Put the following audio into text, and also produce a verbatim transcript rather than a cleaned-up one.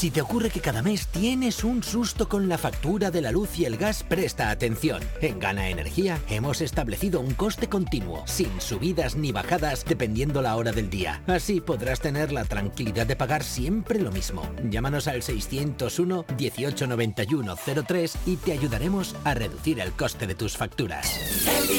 Si te ocurre que cada mes tienes un susto con la factura de la luz y el gas, presta atención. En Gana Energía hemos establecido un coste continuo, sin subidas ni bajadas dependiendo la hora del día. Así podrás tener la tranquilidad de pagar siempre lo mismo. Llámanos al seiscientos uno, dieciocho noventa y uno, cero tres y te ayudaremos a reducir el coste de tus facturas.